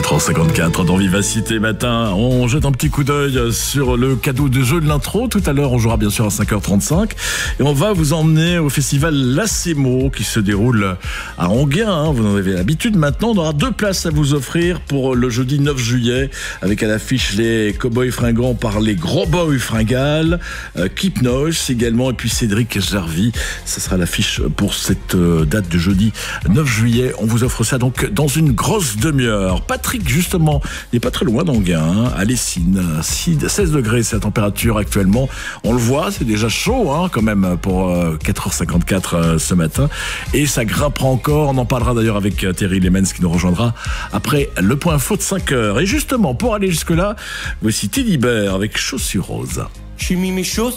4h54 dans Vivacité Matin. On jette un petit coup d'œil sur le cadeau de jeu de l'intro. Tout à l'heure, on jouera bien sûr à 5h35. Et on va vous emmener au festival Lacemo qui se déroule à Enghien. Vous en avez l'habitude maintenant. On aura 2 places à vous offrir pour le jeudi 9 juillet avec à l'affiche les Cowboys fringants par les Gros Boys fringales. Kip Noche également et puis Cédric Jarvie. Ça sera l'affiche pour cette date du jeudi 9 juillet. On vous offre ça donc dans une grosse demi-heure. Patrick, justement, il n'est pas très loin d'Enghien, à Lessines. 16 degrés, c'est la température actuellement. On le voit, c'est déjà chaud quand même pour 4h54 ce matin. Et ça grimpera encore. On en parlera d'ailleurs avec Thierry Lemens qui nous rejoindra après le point info de 5h. Et justement, pour aller jusque-là, voici Teddy Bear avec Chaussures Roses. J'ai mis mes chaussures